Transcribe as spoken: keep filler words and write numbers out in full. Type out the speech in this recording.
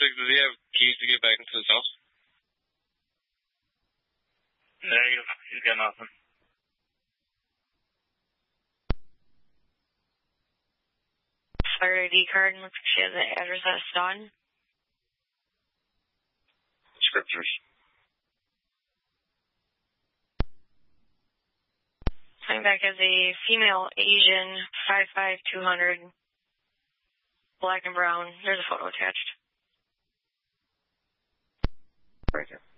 six, does he have keys to get back into his house? Negative. He's got nothing. Fire I D card and looks like she has the address at Staunton. Scriptures. Coming back as a female Asian, five five, two hundred, black and brown. There's a photo attached. Right here.